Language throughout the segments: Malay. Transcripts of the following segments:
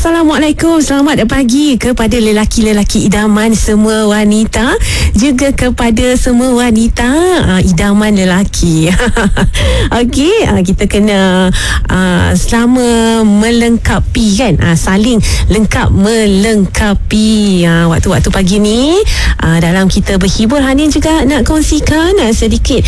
Assalamualaikum, selamat pagi kepada lelaki-lelaki idaman semua wanita, juga kepada semua wanita idaman lelaki. Okey, kita kena selama melengkapi kan, saling lengkap melengkapi waktu-waktu pagi ni. Dalam kita berhibur, Hani juga nak kongsikan sedikit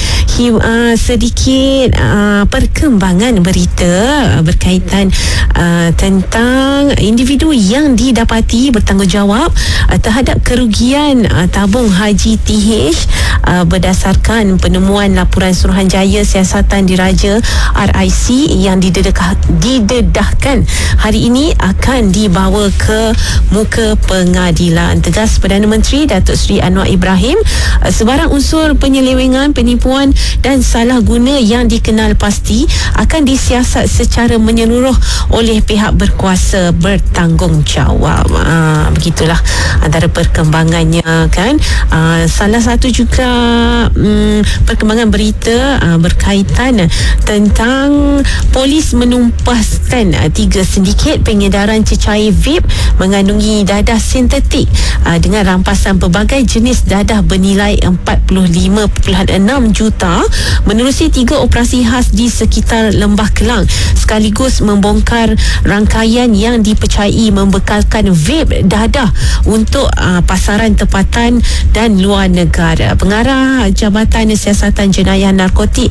perkembangan berita berkaitan tentang individu yang didapati bertanggungjawab terhadap kerugian tabung haji TH berdasarkan penemuan laporan Suruhanjaya Siasatan Diraja RIC yang didedahkan hari ini akan dibawa ke muka pengadilan. Tegas Perdana Menteri Datuk Seri Anwar Ibrahim, sebarang unsur penyelewengan, penipuan dan salah guna yang dikenal pasti akan disiasat secara menyeluruh oleh pihak berkuasa bertanggungjawab. Begitulah antara perkembangannya kan. Salah satu juga perkembangan berita berkaitan tentang polis menumpaskan 3 sindiket pengedaran cecair vape mengandungi dadah sintetik dengan rampasan pelbagai jenis dadah bernilai 45.6 juta menerusi 3 operasi khas di sekitar Lembah Kelang, sekaligus membongkar rangkaian yang dipercayai membekalkan vape dadah untuk pasaran tempatan dan luar negara. Pengarah Jabatan Siasatan Jenayah Narkotik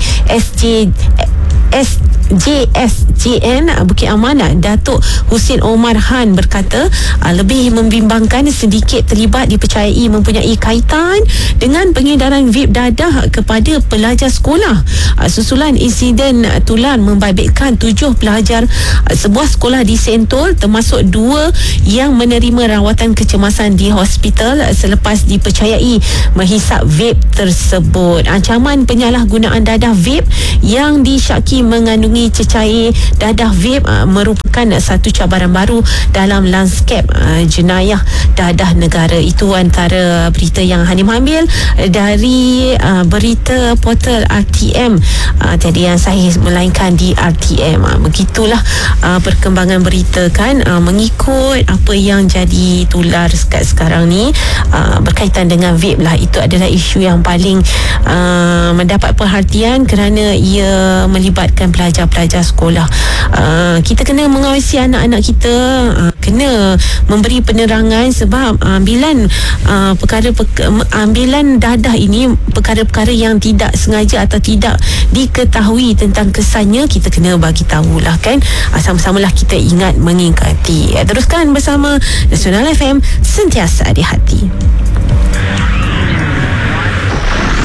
JSJN Bukit Aman, Datuk Husin Omar Han berkata, lebih membimbangkan sindiket terlibat dipercayai mempunyai kaitan dengan pengedaran vape dadah kepada pelajar sekolah. Susulan insiden tular membabitkan 7 pelajar sebuah sekolah di Sentul, termasuk 2 yang menerima rawatan kecemasan di hospital selepas dipercayai menghisap vape tersebut. Ancaman penyalahgunaan dadah vape yang disyaki mengandungi cecair dadah vape merupakan satu cabaran baru dalam lanskap jenayah dadah negara. Itu antara berita yang Hani ambil dari berita portal RTM. Tiada yang sahih melainkan di RTM. Begitulah perkembangan berita kan, mengikut apa yang jadi tular sekarang ni berkaitan dengan vape lah. Itu adalah isu yang paling mendapat perhatian kerana ia melibatkan pelajar-pelajar sekolah. Kita kena mengawasi anak-anak kita, kena memberi penerangan sebab ambilan ambilan dadah ini perkara-perkara yang tidak sengaja atau tidak diketahui tentang kesannya, kita kena bagi tahulah kan. Sama-samalah kita ingat mengingati. Teruskan bersama Nasional FM, sentiasa di hati.